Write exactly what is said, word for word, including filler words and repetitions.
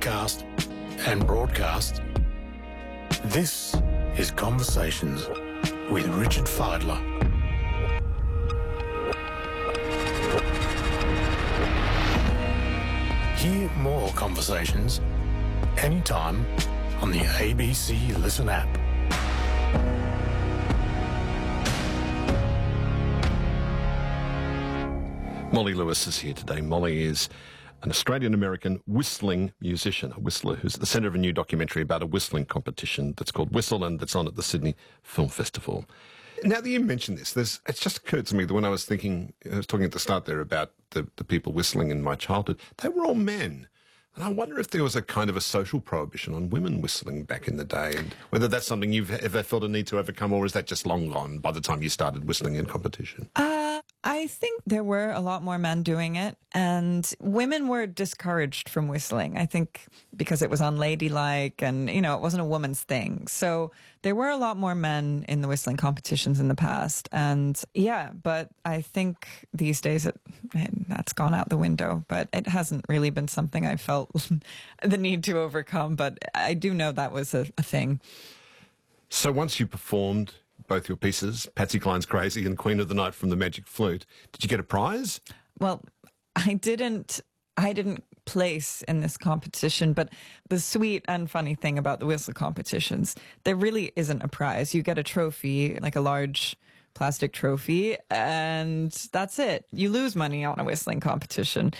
podcast and broadcast. This is Conversations with Richard Fidler. Hear more conversations anytime on the A B C Listen app. Molly Lewis is here today. Molly is an Australian-American whistling musician, a whistler who's at the centre of a new documentary about a whistling competition that's called Whistle and that's on at the Sydney Film Festival. Now that you mention this, there's, it's just occurred to me that when I was thinking, I was talking at the start there about the, the people whistling in my childhood, they were all men. And I wonder if there was a kind of a social prohibition on women whistling back in the day, and whether that's something you've ever felt a need to overcome, or is that just long gone by the time you started whistling in competition? Uh, I think there were a lot more men doing it, and women were discouraged from whistling, I think, because it was unladylike and, you know, it wasn't a woman's thing. So there were a lot more men in the whistling competitions in the past. And yeah, but I think these days it, that's gone out the window, but it hasn't really been something I felt the need to overcome. But I do know that was a, a thing. So once you performed both your pieces, Patsy Cline's Crazy and Queen of the Night from the Magic Flute, did you get a prize? Well, I didn't, I didn't place in this competition, but the sweet and funny thing about the whistle competitions, there really isn't a prize. You get a trophy, like a large plastic trophy, and that's it. You lose money on a whistling competition.